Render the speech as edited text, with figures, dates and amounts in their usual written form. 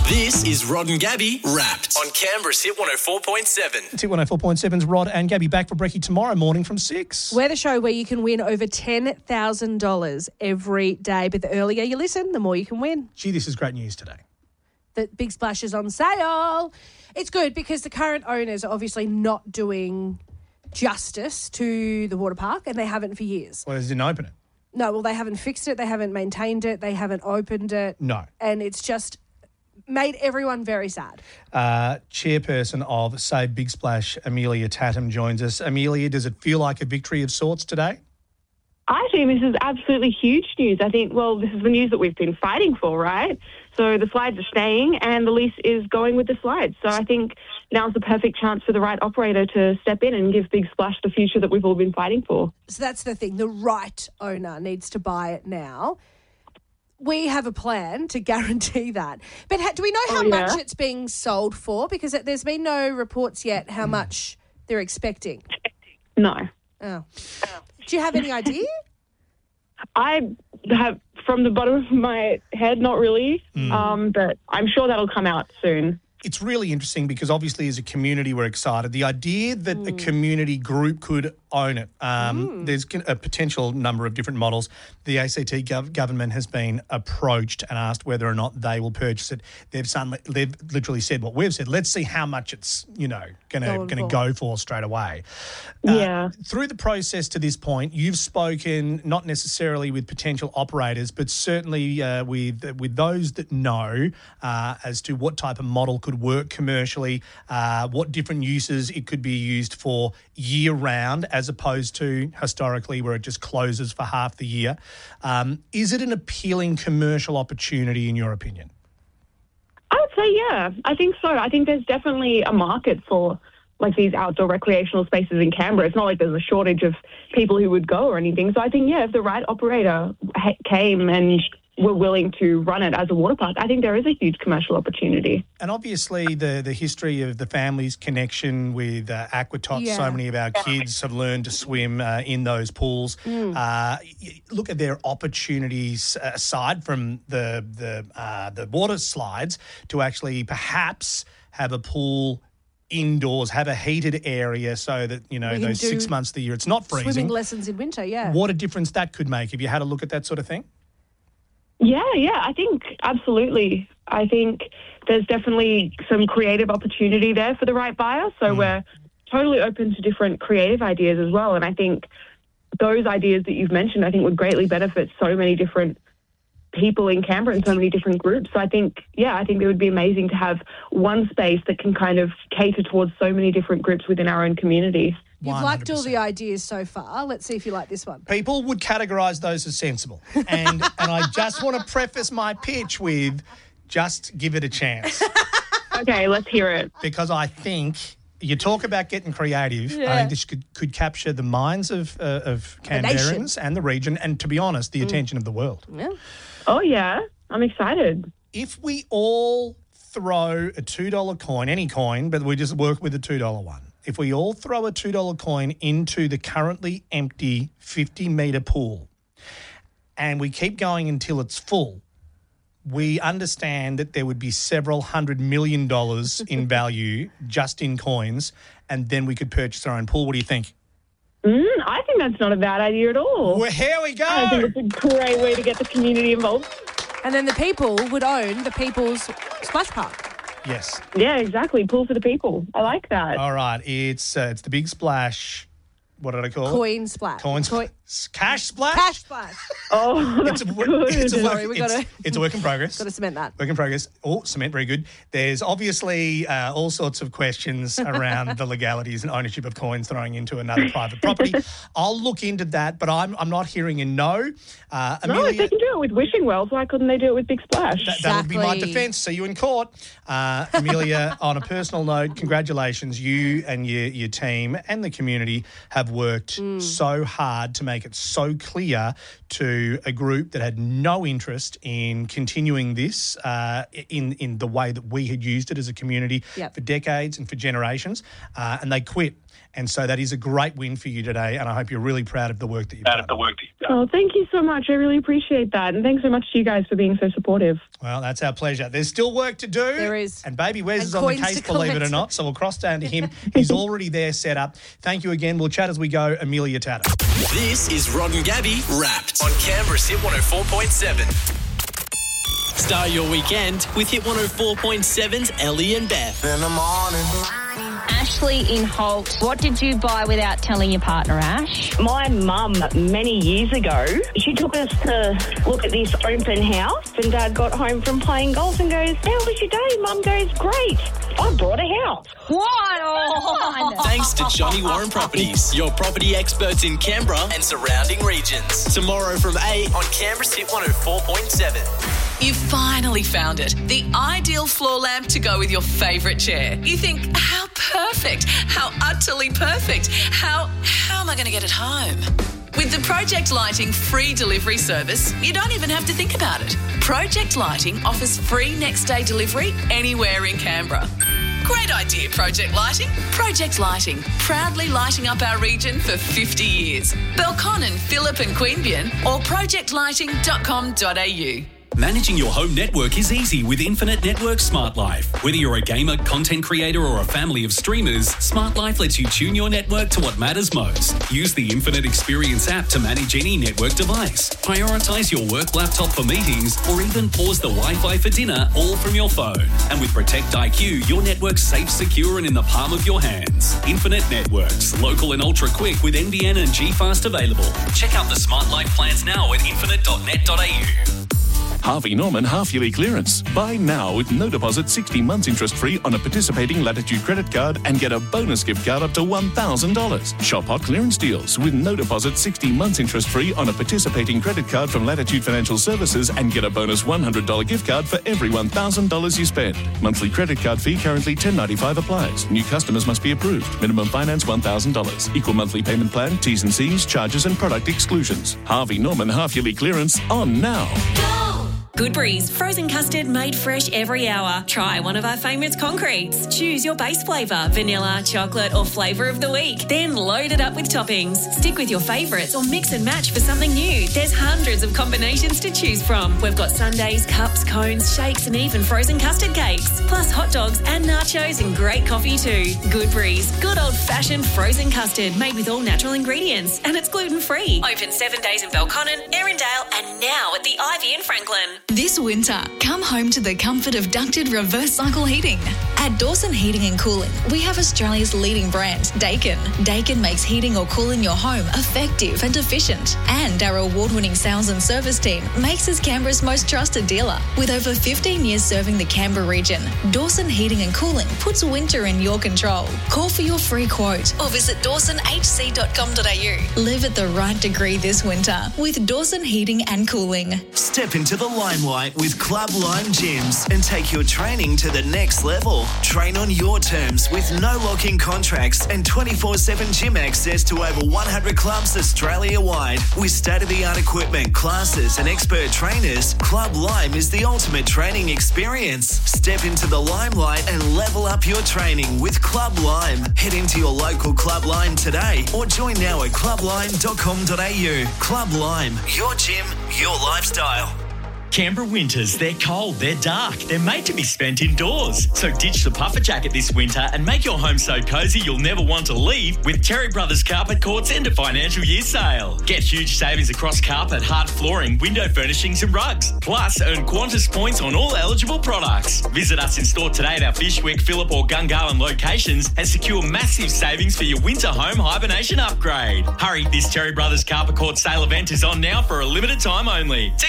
This is Rod and Gabby Wrapped on Canberra's Hit 104.7. Hit 104.7's Rod and Gabby back for brekkie tomorrow morning from 6. We're the show where you can win over $10,000 every day. But the earlier you listen, the more you can win. Gee, this is great news today. The Big Splash is on sale. It's good because the current owners are obviously not doing justice to the water park, and they haven't for years. Well, they didn't open it. No, well, they haven't fixed it. They haven't maintained it. They haven't opened it. No. And it's just made everyone very sad. Chairperson of Save Big Splash, Amelia Tatham, joins us. Amelia, does it feel like a victory of sorts today? I think this is absolutely huge news. I think, well, this is the news that we've been fighting for, right? So the slides are staying and the lease is going with the slides. So I think now's the perfect chance for the right operator to step in and give Big Splash the future that we've all been fighting for. So that's the thing. The right owner needs to buy it now. We have a plan to guarantee that. But do we know how much it's being sold for? Because there's been no reports yet how much they're expecting. No. Oh. Do you have any idea? I have, from the bottom of my head, not really, but I'm sure that'll come out soon. It's really interesting because obviously as a community we're excited. The idea that a community group could own it, there's a potential number of different models. The ACT government has been approached and asked whether or not they will purchase it. They've literally said what we've said. Let's see how much it's, going to go for straight away. Through the process to this point, you've spoken not necessarily with potential operators, but certainly with those that know as to what type of model could work commercially, what different uses it could be used for year-round as opposed to historically where it just closes for half the year. Is it an appealing commercial opportunity in your opinion? I would say, yeah, I think so. I think there's definitely a market for like these outdoor recreational spaces in Canberra. It's not like there's a shortage of people who would go or anything. So I think, if the right operator came and were willing to run it as a water park, I think there is a huge commercial opportunity. And obviously the history of the family's connection with Aquatots, so many of our kids have learned to swim in those pools. Look at their opportunities aside from the water slides to actually perhaps have a pool indoors, have a heated area so that, those 6 months of the year it's not freezing. Swimming lessons in winter, What a difference that could make. Have you had a look at that sort of thing? Yeah, I think absolutely. I think there's definitely some creative opportunity there for the right buyer. So we're totally open to different creative ideas as well. And I think those ideas that you've mentioned, I think would greatly benefit so many different people in Canberra and so many different groups. So I think it would be amazing to have one space that can kind of cater towards so many different groups within our own community. You've 100%. liked all the ideas so far. Let's see if you like this one. People would categorise those as sensible. And I just want to preface my pitch with just give it a chance. Okay, let's hear it. Because I think you talk about getting creative. I think this could capture the minds of Canberrans and the region and, to be honest, the attention of the world. Yeah. Oh, yeah. I'm excited. If we all throw a $2 coin, any coin, but we just work with a $2 one. If we all throw a $2 coin into the currently empty 50-metre pool and we keep going until it's full, we understand that there would be several $100 million in value just in coins, and then we could purchase our own pool. What do you think? I think that's not a bad idea at all. Well, here we go. I think it's a great way to get the community involved. And then the people would own the People's Splash Park. Yes. Yeah, exactly. Pool for the people. I like that. All right. It's the Big Splash. What did I call it? Coin Splash. Cash Splash? Cash Splash. Oh, that's good. It's a work in progress. Got to cement that. Work in progress. Oh, cement, very good. There's obviously all sorts of questions around the legalities and ownership of coins throwing into another private property. I'll look into that, but I'm not hearing a no. Amelia, no, if they can do it with Wishing Wells, why couldn't they do it with Big Splash? That would be my defence. See you in court. Amelia, on a personal note, congratulations. You and your team and the community have worked so hard to make make it so clear to a group that had no interest in continuing this in the way that we had used it as a community for decades and for generations, and they quit. And so that is a great win for you today, and I hope you're really proud of the work that you've done. Oh, thank you so much. I really appreciate that. And thanks so much to you guys for being so supportive. Well, that's our pleasure. There's still work to do. There is. And Baby Wes is on the case, believe it or not, so we'll cross down to him. He's already there set up. Thank you again. We'll chat as we go. Amelia Tatter. This is Rod and Gabby Wrapped on Canberra's Hit 104.7. Start your weekend with Hit 104.7's Ellie and Beth. In the morning. Ashley in Holt. What did you buy without telling your partner, Ash? My mum, many years ago, she took us to look at this open house, and Dad got home from playing golf and goes, "How was your day?" Mum goes, "Great. I bought a house." What? Thanks to Johnny Warren Properties, your property experts in Canberra and surrounding regions. Tomorrow from 8 on Canberra's Hit 104.7. You finally found it. The ideal floor lamp to go with your favourite chair. You think, how perfect, how utterly perfect, how am I going to get it home? With the Project Lighting free delivery service, you don't even have to think about it. Project Lighting offers free next day delivery anywhere in Canberra. Great idea, Project Lighting. Project Lighting, proudly lighting up our region for 50 years. Belconnen, Phillip and Queanbeyan or projectlighting.com.au. Managing your home network is easy with Infinite Network Smart Life. Whether you're a gamer, content creator or a family of streamers, Smart Life lets you tune your network to what matters most. Use the Infinite Experience app to manage any network device. Prioritise your work laptop for meetings or even pause the Wi-Fi for dinner, all from your phone. And with Protect IQ, your network's safe, secure and in the palm of your hands. Infinite Networks, local and ultra quick with NBN and G-Fast available. Check out the Smart Life plans now at infinite.net.au. Harvey Norman half-yearly clearance. Buy now with no deposit, 60 months interest-free on a participating Latitude credit card and get a bonus gift card up to $1,000. Shop hot clearance deals with no deposit, 60 months interest-free on a participating credit card from Latitude Financial Services and get a bonus $100 gift card for every $1,000 you spend. Monthly credit card fee currently $10.95 applies. New customers must be approved. Minimum finance $1,000. Equal monthly payment plan, T's and C's, charges and product exclusions. Harvey Norman half-yearly clearance on now. Goodberry's frozen custard made fresh every hour. Try one of our favourite concretes. Choose your base flavour, vanilla, chocolate or flavour of the week. Then load it up with toppings. Stick with your favourites or mix and match for something new. There's hundreds of combinations to choose from. We've got sundaes, cups, cones, shakes and even frozen custard cakes. Plus hot dogs and nachos and great coffee too. Goodberry's, good old-fashioned frozen custard made with all natural ingredients and it's gluten-free. Open 7 days in Belconnen, Erindale and now at the Ivy in Franklin. This winter, come home to the comfort of ducted reverse cycle heating. At Dawson Heating and Cooling, we have Australia's leading brand, Daikin. Daikin makes heating or cooling your home effective and efficient. And our award-winning sales and service team makes us Canberra's most trusted dealer. With over 15 years serving the Canberra region, Dawson Heating and Cooling puts winter in your control. Call for your free quote or visit dawsonhc.com.au. Live at the right degree this winter with Dawson Heating and Cooling. Step into the limelight with Club Lime Gyms and take your training to the next level. Train on your terms with no lock-in contracts and 24/7 gym access to over 100 clubs Australia-wide. With state-of-the-art equipment, classes and expert trainers, Club Lime is the ultimate training experience. Step into the limelight and level up your training with Club Lime. Head into your local Club Lime today or join now at clublime.com.au. Club Lime, your gym, your lifestyle. Canberra winters, they're cold, they're dark, they're made to be spent indoors. So ditch the puffer jacket this winter and make your home so cosy you'll never want to leave with Terry Brothers Carpet Court's end of financial year sale. Get huge savings across carpet, hard flooring, window furnishings and rugs. Plus, earn Qantas points on all eligible products. Visit us in store today at our Fyshwick, Phillip or Gungahlin locations and secure massive savings for your winter home hibernation upgrade. Hurry, this Terry Brothers Carpet Court sale event is on now for a limited time only. See